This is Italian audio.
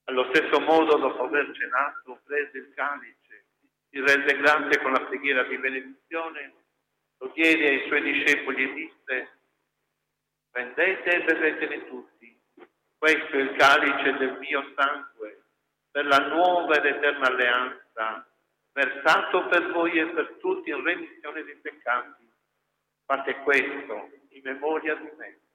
Allo stesso modo, dopo aver cenato, prese il calice, si rese grazie con la preghiera di benedizione, lo diede ai suoi discepoli e disse: prendete e bevetene tutti, questo è il calice del mio sangue, per la nuova ed eterna alleanza, versato per voi e per tutti in remissione dei peccati. Fate questo in memoria di me.